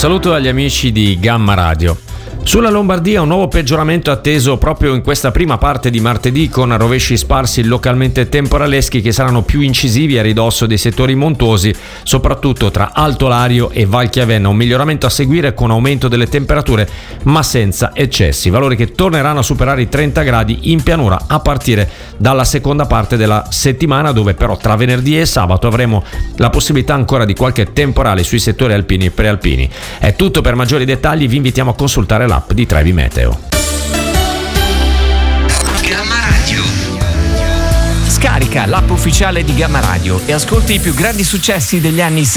saluto agli amici di Gamma Radio. Sulla Lombardia un nuovo peggioramento atteso proprio in questa prima parte di martedì, con rovesci sparsi localmente temporaleschi che saranno più incisivi a ridosso dei settori montuosi, soprattutto tra Alto Lario e Val Chiavenna. Un miglioramento a seguire con aumento delle temperature ma senza eccessi, valori che torneranno a superare i 30 gradi in pianura a partire dalla seconda parte della settimana, dove però tra venerdì e sabato avremo la possibilità ancora di qualche temporale sui settori alpini e prealpini. È tutto. Per maggiori dettagli vi invitiamo a consultare l'app di Trevi Meteo. Gamma Radio. Scarica l'app ufficiale di Gamma Radio e ascolti i più grandi successi degli anni